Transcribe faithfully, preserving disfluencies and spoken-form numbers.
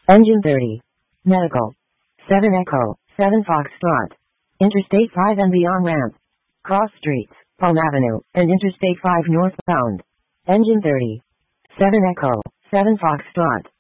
Engine thirty. Medical. seven Echo, seven Foxtrot. Interstate five and beyond ramp. Cross streets, Palm Avenue, and Interstate five northbound. Engine thirty. seven Echo, seven Foxtrot.